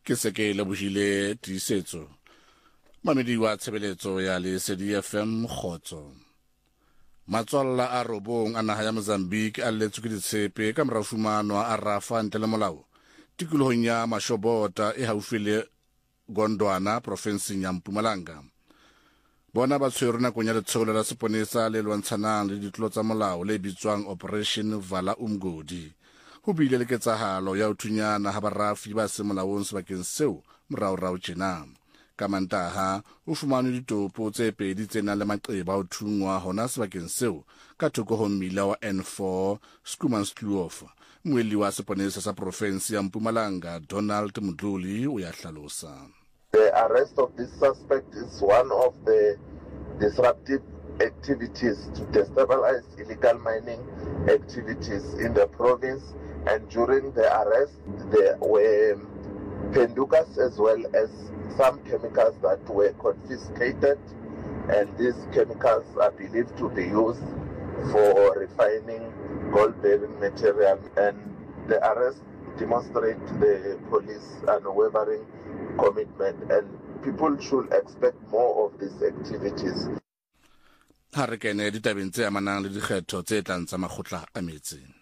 ke se ke lebohile tiisetso mamedi wa tshebeletso ya Lesedi FM Khotso. Matswalla a robong a naha ya Mozambique a letswe ke ditshepe ka mora fumano a rafa ntle le molao tikolohong ya Mashobota e haufi le Gondwana provinseng ya Mpumalanga. Bona ba tshwere nakong ya letsholo la seponesa le lwantshanang le ditlolo tsa molao le bitswang Operation Vala Umgodi. Ho bile le ketsahalo ya ho thunyana ha barafi ba se molaong sebakeng seo moraorao tjena. Ka Mantaha o fumane ditopo tse pedi tse nang le maqeba ho thungwa hona sebakeng seo ka thoko ho mmila wa N4 Schoemanskloof. Moeli wa seponesa sa province ya Mpumalanga Donald Mdluli o ya hlalosa. The arrest of this suspect is one of the disruptive activities to destabilize illegal mining activities in the province, and during the arrest there were pendukas as well as some chemicals that were confiscated, and these chemicals are believed to be used for refining gold-bearing material, and the arrest demonstrate the police unwavering commitment, and people should expect more of these activities. Ha re kene ditabeng tse amanang le dikgetho tse tlang tsa makgotla a metse.